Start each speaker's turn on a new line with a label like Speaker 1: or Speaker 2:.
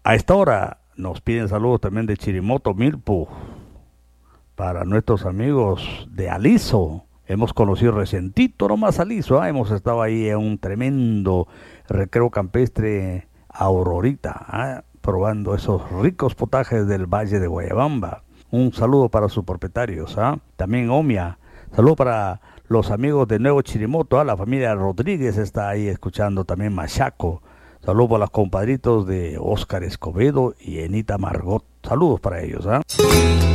Speaker 1: A esta hora nos piden saludos también de Chirimoto, Milpo, para nuestros amigos de Aliso. Hemos conocido recientito nomás Aliso, hemos estado ahí en un tremendo recreo campestre Aurorita, probando esos ricos potajes del Valle de Guayabamba. Un saludo para sus propietarios, también Omia. Saludo para los amigos de Nuevo Chirimoto, la familia Rodríguez está ahí escuchando también Machaco. Saludos para los compadritos de Óscar Escobedo y Enita Margot. Saludos para ellos.